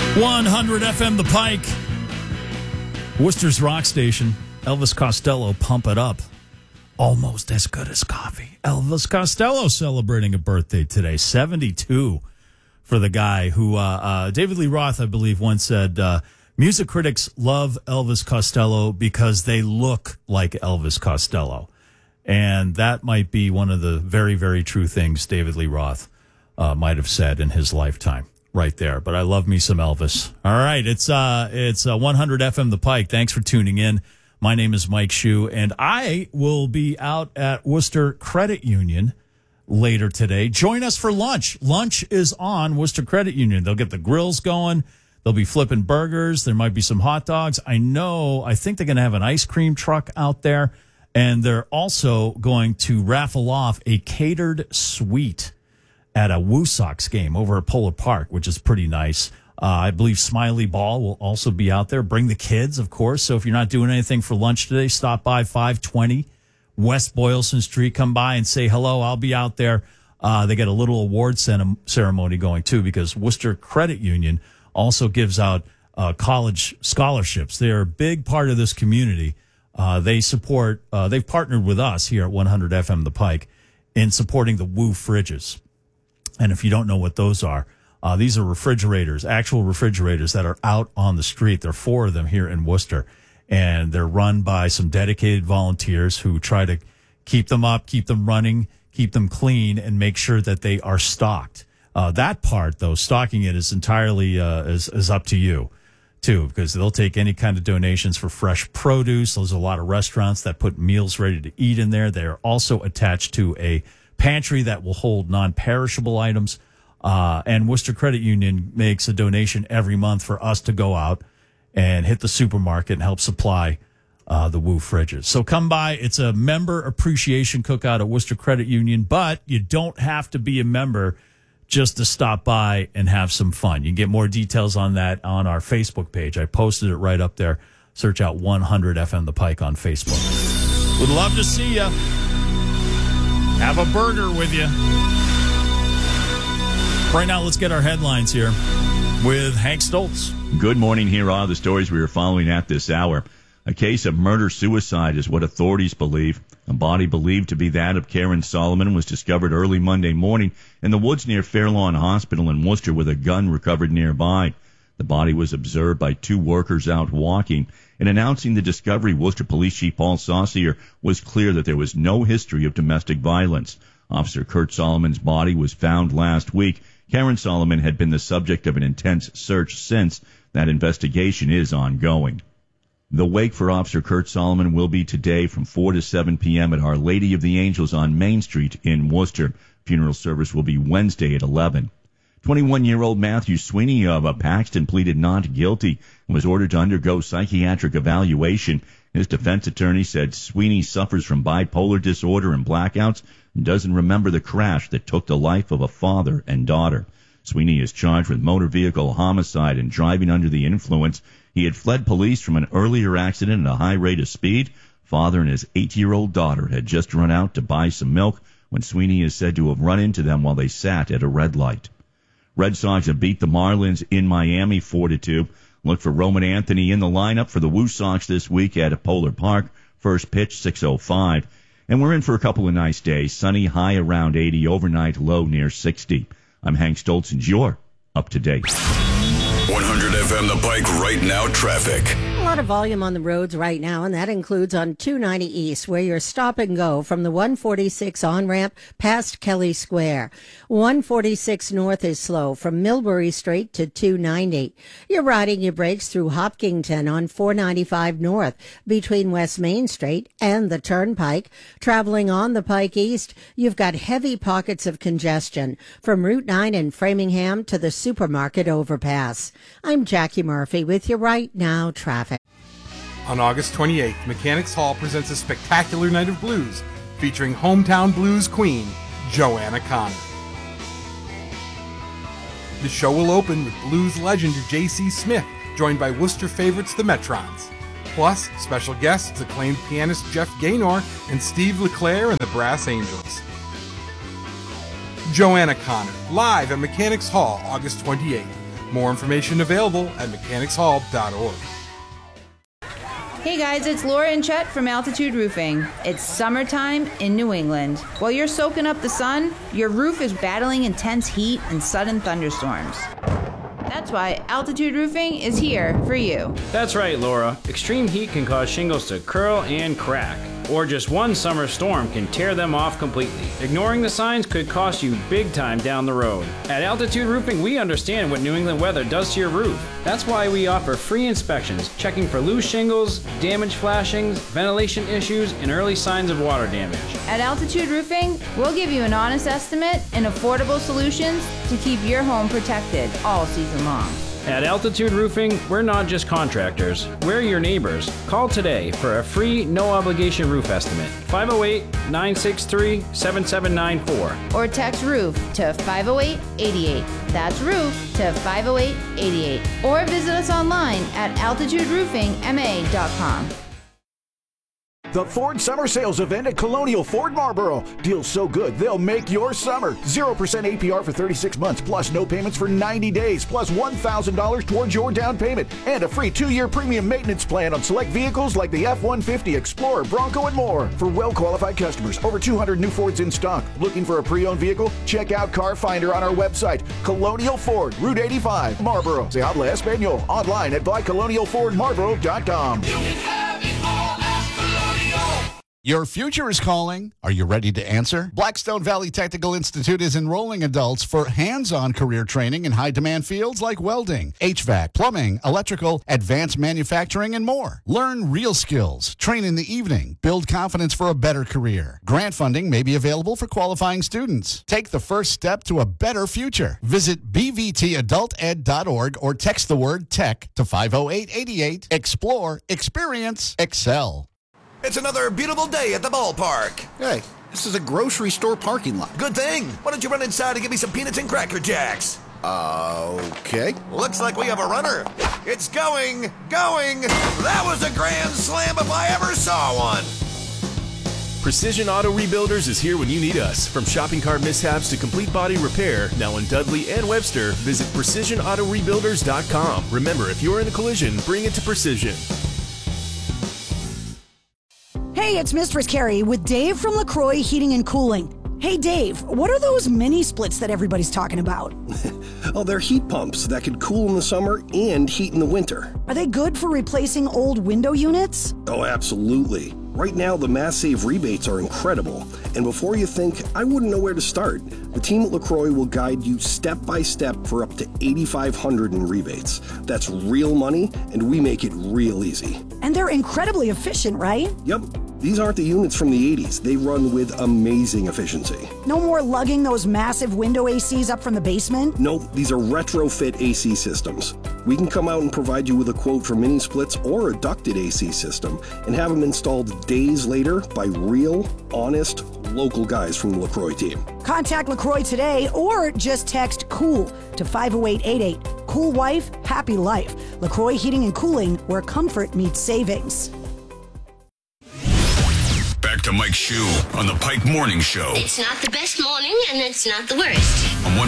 100 FM The Pike. Worcester's rock station. Elvis Costello, Pump It Up. Almost as good as coffee. Elvis Costello celebrating a birthday today. 72 for the guy who, David Lee Roth, I believe, once said, music critics love Elvis Costello because they look like Elvis Costello. And that might be one of the very, very true things David Lee Roth might have said in his lifetime. Right there, but I love me some Elvis. All right, it's 100 FM The Pike. Thanks for tuning in. My name is Mike Shue, and I will be out at Worcester Credit Union later today. Join us for lunch. Lunch is on Worcester Credit Union. They'll get the grills going. They'll be flipping burgers. There might be some hot dogs. I think they're going to have an ice cream truck out there, and they're also going to raffle off a catered suite at a Woo Sox game over at Polar Park, which is pretty nice. I believe Smiley Ball will also be out there. Bring the kids, of course. So if you're not doing anything for lunch today, stop by 520 West Boylston Street. Come by and say hello. I'll be out there. They get a little award ceremony going, too, because Worcester Credit Union also gives out college scholarships. They're a big part of this community. They've partnered with us here at 100 FM The Pike in supporting the Woo fridges. And if you don't know what those are, these are refrigerators, actual refrigerators that are out on the street. There are 4 of them here in Worcester, and they're run by some dedicated volunteers who try to keep them up, keep them running, keep them clean, and make sure that they are stocked. That part, though, stocking it is entirely is up to you, too, because they'll take any kind of donations for fresh produce. There's a lot of restaurants that put meals ready to eat in there. They are also attached to a pantry that will hold non-perishable items. And Worcester Credit Union makes a donation every month for us to go out and hit the supermarket and help supply the Woo fridges. So come by. It's a member appreciation cookout at Worcester Credit Union, but you don't have to be a member just to stop by and have some fun. You can get more details on that on our Facebook page. I posted it right up there. Search out 100 FM The Pike on Facebook. Would love to see you. Have a burger with you. Right now, let's get our headlines here with Hank Stoltz. Good morning. Here are the stories we are following at this hour. A case of murder-suicide is what authorities believe. A body believed to be that of Karen Solomon was discovered early Monday morning in the woods near Fairlawn Hospital in Worcester with a gun recovered nearby. The body was observed by 2 workers out walking. In announcing the discovery, Worcester Police Chief Paul Saucier was clear that there was no history of domestic violence. Officer Kurt Solomon's body was found last week. Karen Solomon had been the subject of an intense search since. That investigation is ongoing. The wake for Officer Kurt Solomon will be today from 4 to 7 p.m. at Our Lady of the Angels on Main Street in Worcester. Funeral service will be Wednesday at 11. 21-year-old Matthew Sweeney of Paxton pleaded not guilty and was ordered to undergo psychiatric evaluation. His defense attorney said Sweeney suffers from bipolar disorder and blackouts and doesn't remember the crash that took the life of a father and daughter. Sweeney is charged with motor vehicle homicide and driving under the influence. He had fled police from an earlier accident at a high rate of speed. Father and his 8-year-old daughter had just run out to buy some milk when Sweeney is said to have run into them while they sat at a red light. Red Sox have beat the Marlins in Miami 4-2. Look for Roman Anthony in the lineup for the Woo Sox this week at Polar Park. First pitch, 6:05. And we're in for a couple of nice days. Sunny, high around 80, overnight low near 60. I'm Hank Stoltz, and you're up to date. 100 FM The Pike right now traffic. A lot of volume on the roads right now, and that includes on 290 East, where you're stop and go from the 146 on-ramp past Kelly Square. 146 North is slow from Millbury Street to 290. You're riding your brakes through Hopkinton on 495 North between West Main Street and the Turnpike. Traveling on the Pike East, you've got heavy pockets of congestion from Route 9 in Framingham to the supermarket overpass. I'm Jackie Murphy with your Right Now traffic. On August 28th, Mechanics Hall presents a spectacular night of blues featuring hometown blues queen, Joanna Connor. The show will open with blues legend J.C. Smith, joined by Worcester favorites the Metrons. Plus, special guests acclaimed pianist Jeff Gaynor and Steve LeClaire and the Brass Angels. Joanna Connor, live at Mechanics Hall, August 28th. More information available at mechanicshall.org. Hey guys, it's Laura and Chet from Altitude Roofing. It's summertime in New England. While you're soaking up the sun, your roof is battling intense heat and sudden thunderstorms. That's why Altitude Roofing is here for you. That's right, Laura. Extreme heat can cause shingles to curl and crack, or just one summer storm can tear them off completely. Ignoring the signs could cost you big time down the road. At Altitude Roofing, we understand what New England weather does to your roof. That's why we offer free inspections, checking for loose shingles, damaged flashings, ventilation issues, and early signs of water damage. At Altitude Roofing, we'll give you an honest estimate and affordable solutions to keep your home protected all season long. At Altitude Roofing, we're not just contractors, we're your neighbors. Call today for a free, no-obligation roof estimate. 508-963-7794. Or text ROOF to 50888. That's ROOF to 50888. Or visit us online at altituderoofingma.com. The Ford Summer Sales Event at Colonial Ford Marlboro. Deals so good, they'll make your summer. 0% APR for 36 months, plus no payments for 90 days, plus $1,000 towards your down payment, and a free 2-year premium maintenance plan on select vehicles like the F-150, Explorer, Bronco, and more. For well-qualified customers, over 200 new Fords in stock. Looking for a pre-owned vehicle? Check out Car Finder on our website. Colonial Ford, Route 85, Marlboro. Se habla español. Online at buycolonialfordmarlboro.com. Your future is calling. Are you ready to answer? Blackstone Valley Technical Institute is enrolling adults for hands-on career training in high-demand fields like welding, HVAC, plumbing, electrical, advanced manufacturing, and more. Learn real skills, train in the evening, build confidence for a better career. Grant funding may be available for qualifying students. Take the first step to a better future. Visit bvtadulted.org or text the word TECH to 50888. Explore, experience, excel. It's another beautiful day at the ballpark. Hey, this is a grocery store parking lot. Good thing. Why don't you run inside and give me some peanuts and Cracker Jacks? Okay. Looks like we have a runner. It's going. That was a grand slam if I ever saw one. Precision Auto Rebuilders is here when you need us. From shopping cart mishaps to complete body repair, now in Dudley and Webster, visit PrecisionAutoRebuilders.com. Remember, if you're in a collision, bring it to Precision. Hey, it's Mistress Carrie with Dave from LaCroix Heating and Cooling. Hey, Dave, what are those mini splits that everybody's talking about? Oh, they're heat pumps that could cool in the summer and heat in the winter. Are they good for replacing old window units? Oh, absolutely. Right now, the Mass Save rebates are incredible. And before you think, I wouldn't know where to start, the team at LaCroix will guide you step by step for up to $8,500 in rebates. That's real money, and we make it real easy. And they're incredibly efficient, right? Yep. These aren't the units from the 80s. They run with amazing efficiency. No more lugging those massive window ACs up from the basement? Nope, these are retrofit AC systems. We can come out and provide you with a quote for mini splits or a ducted AC system and have them installed days later by real, honest, local guys from the LaCroix team. Contact LaCroix today or just text COOL to 50888. Cool wife, happy life. LaCroix Heating and Cooling, where comfort meets savings. Back to Mike Shue on the Pike Morning Show. It's not the best morning and it's not the worst. On